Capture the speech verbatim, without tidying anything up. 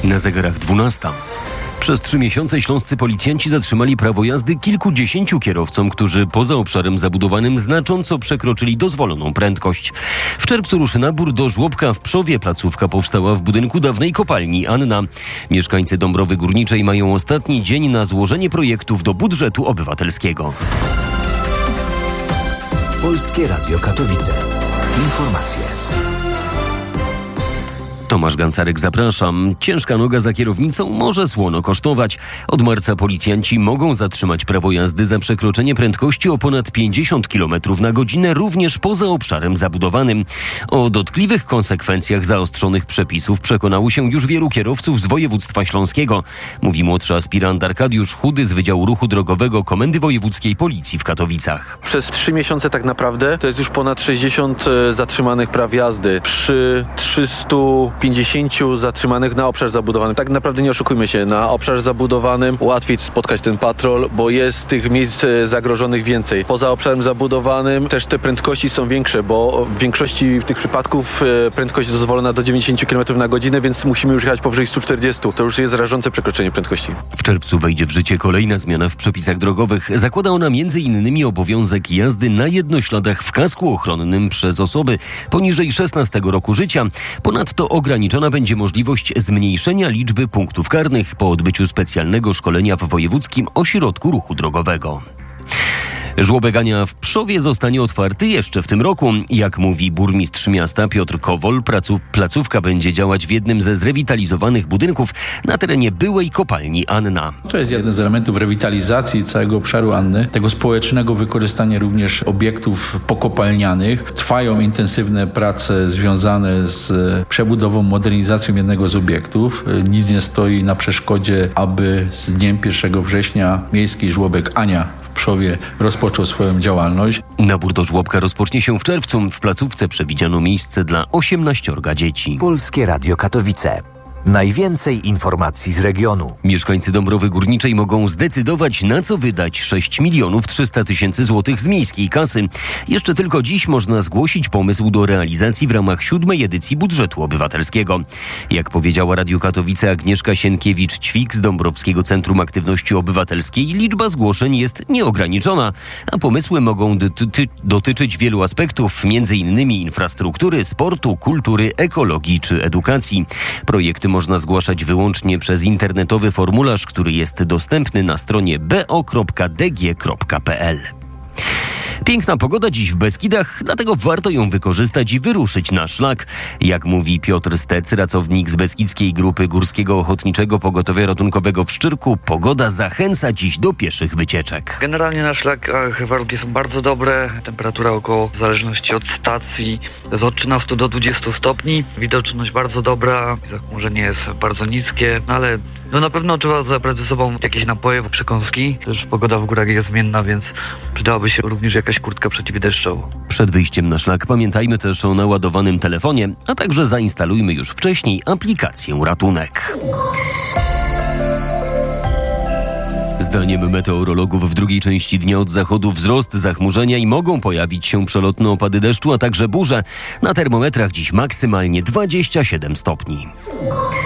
Na zegarach dwunasta. Przez trzy miesiące śląscy policjanci zatrzymali prawo jazdy kilkudziesięciu kierowcom, którzy poza obszarem zabudowanym znacząco przekroczyli dozwoloną prędkość. W czerwcu ruszy nabór do żłobka w Pszowie. Placówka powstała w budynku dawnej kopalni Anna. Mieszkańcy Dąbrowy Górniczej mają ostatni dzień na złożenie projektów do budżetu obywatelskiego. Polskie Radio Katowice. Informacje. Tomasz Gancarek, zapraszam. Ciężka noga za kierownicą może słono kosztować. Od marca policjanci mogą zatrzymać prawo jazdy za przekroczenie prędkości o ponad pięćdziesiąt kilometrów na godzinę, również poza obszarem zabudowanym. O dotkliwych konsekwencjach zaostrzonych przepisów przekonało się już wielu kierowców z województwa śląskiego, mówi młodszy aspirant Arkadiusz Chudy z Wydziału Ruchu Drogowego Komendy Wojewódzkiej Policji w Katowicach. Przez trzy miesiące tak naprawdę to jest już ponad sześćdziesiąt zatrzymanych praw jazdy przy trzystu pięćdziesięciu zatrzymanych na obszarze zabudowanym. Tak naprawdę nie oszukujmy się, na obszarze zabudowanym łatwiej spotkać ten patrol, bo jest tych miejsc zagrożonych więcej. Poza obszarem zabudowanym też te prędkości są większe, bo w większości tych przypadków prędkość jest dozwolona do dziewięćdziesiąt kilometrów na godzinę, więc musimy już jechać powyżej stu czterdziestu. To już jest rażące przekroczenie prędkości. W czerwcu wejdzie w życie kolejna zmiana w przepisach drogowych. Zakłada ona między innymi obowiązek jazdy na jednośladach w kasku ochronnym przez osoby poniżej szesnastego roku życia. Ponadto ograniczona będzie możliwość zmniejszenia liczby punktów karnych po odbyciu specjalnego szkolenia w Wojewódzkim Ośrodku Ruchu Drogowego. Żłobek Ania w Pszowie zostanie otwarty jeszcze w tym roku. Jak mówi burmistrz miasta Piotr Kowol, placów, placówka będzie działać w jednym ze zrewitalizowanych budynków na terenie byłej kopalni Anna. To jest jeden z elementów rewitalizacji całego obszaru Anny, tego społecznego wykorzystania również obiektów pokopalnianych. Trwają intensywne prace związane z przebudową, modernizacją jednego z obiektów. Nic nie stoi na przeszkodzie, aby z dniem pierwszego września miejski żłobek Ania w Pszowie rozpoczął swoją działalność. Nabór do żłobka rozpocznie się w czerwcu. W placówce przewidziano miejsce dla osiemnaściorga dzieci. Polskie Radio Katowice. Najwięcej informacji z regionu. Mieszkańcy Dąbrowy Górniczej mogą zdecydować, na co wydać sześć milionów trzysta tysięcy złotych z miejskiej kasy. Jeszcze tylko dziś można zgłosić pomysł do realizacji w ramach siódmej edycji budżetu obywatelskiego. Jak powiedziała Radiu Katowice Agnieszka Sienkiewicz-Ćwik z Dąbrowskiego Centrum Aktywności Obywatelskiej, liczba zgłoszeń jest nieograniczona, a pomysły mogą doty- dotyczyć wielu aspektów, między innymi infrastruktury, sportu, kultury, ekologii czy edukacji. Projekty można zgłaszać wyłącznie przez internetowy formularz, który jest dostępny na stronie b o kropka d g kropka p l. Piękna pogoda dziś w Beskidach, dlatego warto ją wykorzystać i wyruszyć na szlak. Jak mówi Piotr Stec, pracownik z Beskidzkiej Grupy Górskiego Ochotniczego Pogotowia Ratunkowego w Szczyrku, pogoda zachęca dziś do pieszych wycieczek. Generalnie na szlakach warunki są bardzo dobre, temperatura około, w zależności od stacji, z od trzynastu do dwudziestu stopni. Widoczność bardzo dobra, zachmurzenie jest bardzo niskie, ale no na pewno trzeba zabrać ze sobą jakieś napoje, przekąski. Też pogoda w górach jest zmienna, więc przydałaby się również jakaś kurtka przeciwdeszczowa. Przed wyjściem na szlak pamiętajmy też o naładowanym telefonie, a także zainstalujmy już wcześniej aplikację Ratunek. Zdaniem meteorologów w drugiej części dnia od zachodu wzrost zachmurzenia i mogą pojawić się przelotne opady deszczu, a także burze. Na termometrach dziś maksymalnie dwadzieścia siedem stopni.